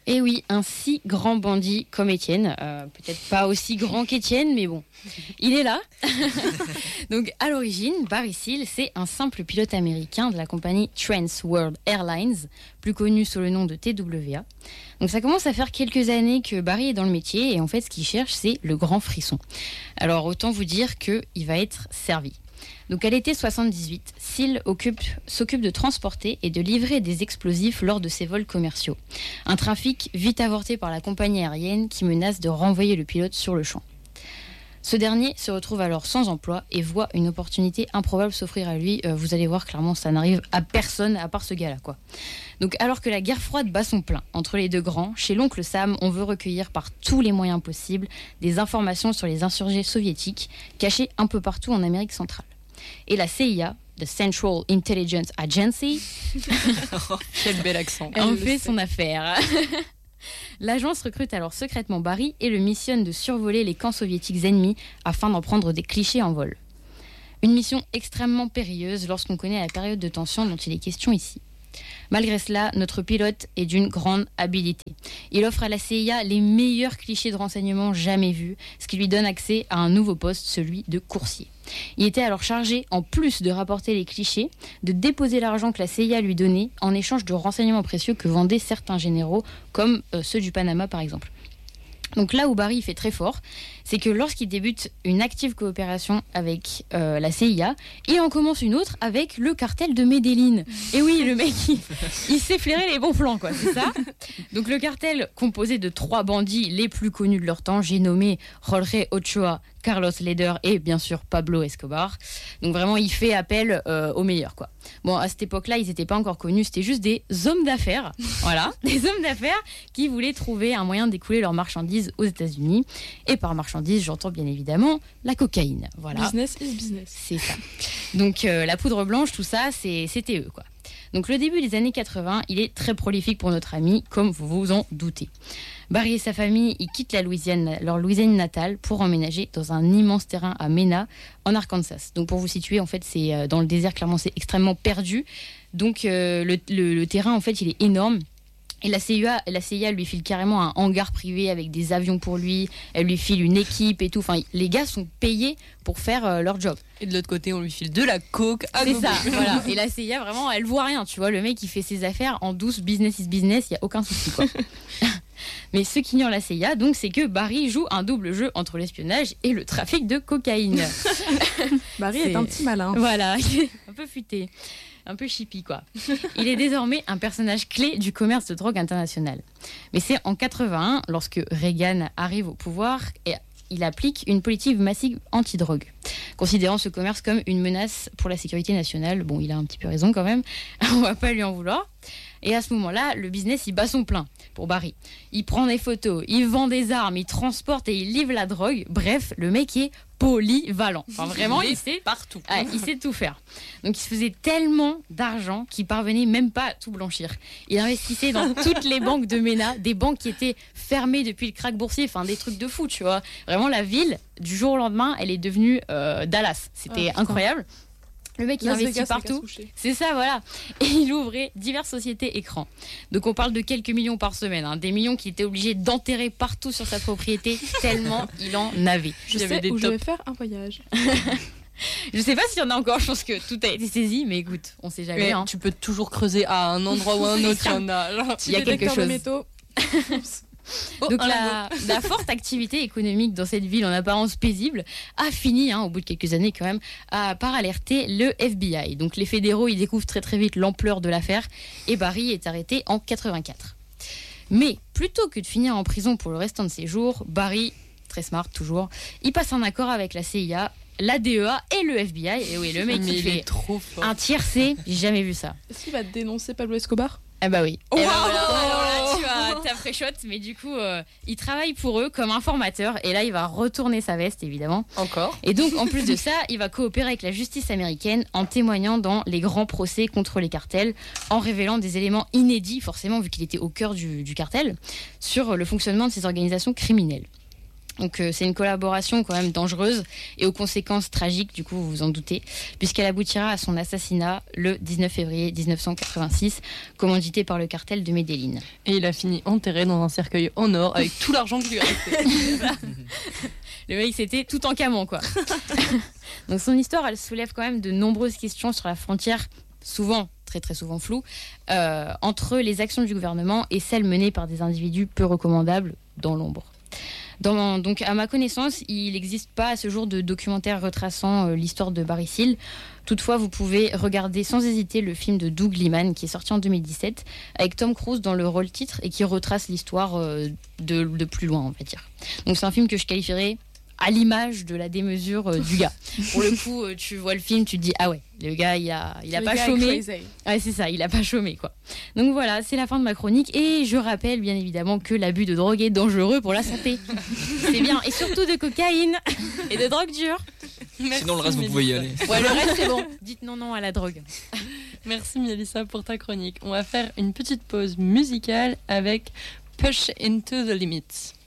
Et oui, un si grand bandit comme Étienne, peut-être pas aussi grand qu'Étienne, mais bon, il est là. Donc à l'origine, Barry Seal, c'est un simple pilote américain de la compagnie Trans World Airlines, plus connu sous le nom de TWA. Donc ça commence à faire quelques années que Barry est dans le métier et en fait ce qu'il cherche c'est le grand frisson. Alors autant vous dire qu'il va être servi. Donc à l'été 78, Seal s'occupe de transporter et de livrer des explosifs lors de ses vols commerciaux. Un trafic vite avorté par la compagnie aérienne qui menace de renvoyer le pilote sur le champ. Ce dernier se retrouve alors sans emploi et voit une opportunité improbable s'offrir à lui. Vous allez voir, clairement, ça n'arrive à personne à part ce gars-là, quoi. Donc, alors que la guerre froide bat son plein entre les deux grands, chez l'oncle Sam, on veut recueillir par tous les moyens possibles des informations sur les insurgés soviétiques cachés un peu partout en Amérique centrale. Et la CIA, the Central Intelligence Agency, quel bel accent, en fait son affaire. L'agence recrute alors secrètement Barry et le missionne de survoler les camps soviétiques ennemis afin d'en prendre des clichés en vol. Une mission extrêmement périlleuse lorsqu'on connaît la période de tension dont il est question ici. Malgré cela, notre pilote est d'une grande habileté. Il offre à la CIA les meilleurs clichés de renseignements jamais vus, ce qui lui donne accès à un nouveau poste, celui de coursier. Il était alors chargé, en plus de rapporter les clichés, de déposer l'argent que la CIA lui donnait en échange de renseignements précieux que vendaient certains généraux, comme ceux du Panama par exemple. Donc là où Barry fait très fort, c'est que lorsqu'il débute une active coopération avec la CIA, il en commence une autre avec le cartel de Medellín. Et oui, le mec, il sait flairer les bons plans, quoi, c'est ça. Donc le cartel, composé de 3 bandits les plus connus de leur temps, j'ai nommé Jorge Ochoa, Carlos Leder et bien sûr Pablo Escobar. Donc vraiment, il fait appel aux meilleurs, quoi. Bon, à cette époque-là, ils n'étaient pas encore connus, c'était juste des hommes d'affaires, voilà, des hommes d'affaires qui voulaient trouver un moyen d'écouler leurs marchandises aux États-Unis. Et par marchandises, j'entends bien évidemment la cocaïne, voilà. Business is business. C'est ça. Donc la poudre blanche, tout ça, c'était eux, quoi. Donc le début des années 80, il est très prolifique pour notre ami, comme vous vous en doutez. Barry et sa famille, ils quittent leur Louisiane natale pour emménager dans un immense terrain à Mena, en Arkansas. Donc pour vous situer, en fait, c'est dans le désert, clairement, c'est extrêmement perdu. Donc le terrain, en fait, il est énorme. Et la CIA lui file carrément un hangar privé avec des avions pour lui, elle lui file une équipe et tout. Enfin, les gars sont payés pour faire leur job. Et de l'autre côté, on lui file de la coke. C'est ça, voilà. Et la CIA, vraiment, elle voit rien, tu vois. Le mec, il fait ses affaires en douce, business is business, il n'y a aucun souci, quoi. Mais ce qu'ignore la CIA, donc, c'est que Barry joue un double jeu entre l'espionnage et le trafic de cocaïne. Barry est un petit malin. Voilà, il est un peu futé. Un peu chippy, quoi. Il est désormais un personnage clé du commerce de drogue international. Mais c'est en 81, lorsque Reagan arrive au pouvoir, et il applique une politique massive anti-drogue, considérant ce commerce comme une menace pour la sécurité nationale. Bon, il a un petit peu raison quand même, on va pas lui en vouloir. Et à ce moment-là, le business, il bat son plein pour Barry. Il prend des photos, il vend des armes, il transporte et il livre la drogue. Bref, le mec est polyvalent. Enfin, vraiment, il sait partout. Ouais, il sait tout faire. Donc, il se faisait tellement d'argent qu'il parvenait même pas à tout blanchir. Il investissait dans toutes les banques de Mena, des banques qui étaient fermées depuis le krach boursier, enfin, des trucs de fou, tu vois. Vraiment, la ville, du jour au lendemain, elle est devenue Dallas. C'était incroyable. Le mec, il investit partout. C'est ça, voilà. Et il ouvrait diverses sociétés écrans. Donc, on parle de quelques millions par semaine. Hein. Des millions qu'il était obligé d'enterrer partout sur sa propriété, tellement il en avait. Je sais où je vais faire un voyage. Je sais pas s'il y en a encore, je pense que tout a été saisi, mais écoute, on sait jamais. Hein. Tu peux toujours creuser à un endroit ou à un autre, il y en a. Il y a quelque chose. Donc la forte activité économique dans cette ville en apparence paisible a fini, au bout de quelques années quand même, par alerter le FBI. Donc les fédéraux, ils découvrent très très vite l'ampleur de l'affaire et Barry est arrêté en 84. Mais plutôt que de finir en prison pour le restant de ses jours, Barry, très smart toujours, il passe un accord avec la CIA, la DEA et le FBI. Et oui, le mec il fait trop fort. Un tiercé, j'ai jamais vu ça. Est-ce qu'il va dénoncer Pablo Escobar ? Ah bah oui. Wow. Alors là, tu as pré-shot, mais du coup, il travaille pour eux comme informateur. Et là, il va retourner sa veste, évidemment. Encore. Et donc, en plus de ça, il va coopérer avec la justice américaine en témoignant dans les grands procès contre les cartels, en révélant des éléments inédits, forcément, vu qu'il était au cœur du cartel, sur le fonctionnement de ces organisations criminelles. Donc c'est une collaboration quand même dangereuse et aux conséquences tragiques, du coup vous vous en doutez, puisqu'elle aboutira à son assassinat le 19 février 1986, commandité par le cartel de Medellín. Et il a fini enterré dans un cercueil en or avec tout l'argent qui lui restait. Le mec c'était tout en camon quoi. Donc son histoire elle soulève quand même de nombreuses questions sur la frontière, souvent très souvent floue, entre les actions du gouvernement et celles menées par des individus peu recommandables dans l'ombre. Donc, à ma connaissance, il n'existe pas à ce jour de documentaire retraçant l'histoire de Barry Seal. Toutefois, vous pouvez regarder sans hésiter le film de Doug Liman qui est sorti en 2017 avec Tom Cruise dans le rôle titre et qui retrace l'histoire de plus loin, on va dire. Donc c'est un film que je qualifierais à l'image de la démesure du gars. Pour le coup, tu vois le film, tu te dis ah ouais, le gars il a pas chômé. Ouais, c'est ça, il a pas chômé quoi. Donc voilà, c'est la fin de ma chronique et je rappelle bien évidemment que l'abus de drogue est dangereux pour la santé. C'est bien, et surtout de cocaïne et de drogue dure. Merci, sinon le reste vous pouvez y aller. Ouais, le reste c'est bon. Dites non à la drogue. Merci Mélissa pour ta chronique. On va faire une petite pause musicale avec Push Into the Limits.